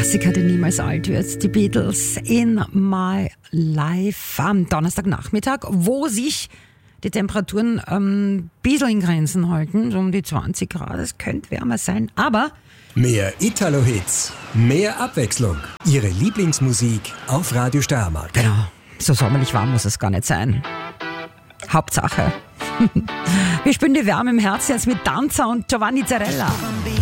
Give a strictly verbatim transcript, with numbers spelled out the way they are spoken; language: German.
Klassiker, der niemals alt wird. Die Beatles in My Life am Donnerstagnachmittag, wo sich die Temperaturen ähm, ein bisschen in Grenzen halten, so um die zwanzig Grad. Es könnte wärmer sein, aber... Mehr Italo-Hits, mehr Abwechslung. Ihre Lieblingsmusik auf Radio Steiermark. Genau, so sommerlich warm muss es gar nicht sein. Hauptsache. Wir spüren die Wärme im Herzen jetzt mit Danza und Giovanni Zarella.